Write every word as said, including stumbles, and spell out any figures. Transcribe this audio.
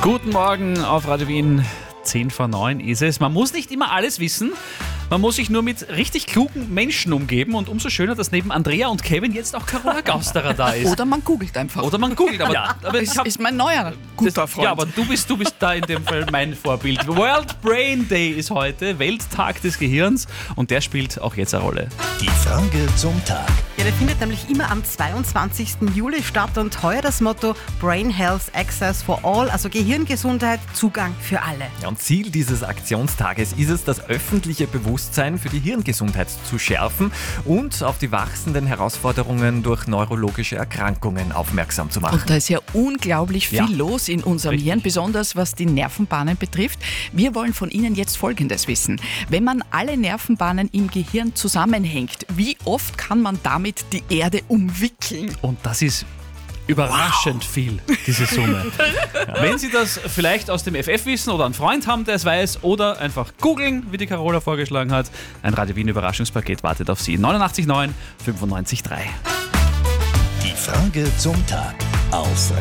Guten Morgen auf Radio Wien, zehn vor neun ist es. Man muss nicht immer alles wissen, man muss sich nur mit richtig klugen Menschen umgeben und umso schöner, dass neben Andrea und Kevin jetzt auch Carola Gausterer da ist. Oder man googelt einfach. Oder man googelt, aber, ja, aber ich das hab, ist mein neuer guter Freund. Ja, aber du bist, du bist da in dem Fall mein Vorbild. World Brain Day ist heute, Welttag des Gehirns, und der spielt auch jetzt eine Rolle. Die Frage zum Tag. Ja, der findet nämlich immer am zweiundzwanzigsten Juli statt und heuer das Motto Brain Health Access for All, also Gehirngesundheit, Zugang für alle. Ja, und Ziel dieses Aktionstages ist es, das öffentliche Bewusstsein für die Hirngesundheit zu schärfen und auf die wachsenden Herausforderungen durch neurologische Erkrankungen aufmerksam zu machen. Und da ist ja unglaublich viel Ja. los in unserem Richtig. Hirn, besonders was die Nervenbahnen betrifft. Wir wollen von Ihnen jetzt Folgendes wissen. Wenn man alle Nervenbahnen im Gehirn zusammenhängt, wie oft kann man damit die Erde umwickeln? Und das ist überraschend viel, diese Summe. Ja, wenn Sie das vielleicht aus dem F F wissen oder einen Freund haben, der es weiß, oder einfach googeln, wie die Carola vorgeschlagen hat, ein Radio Wien Überraschungspaket wartet auf Sie. neunundachtzig neun fünfundneunzig drei. Die Frage zum Tag auf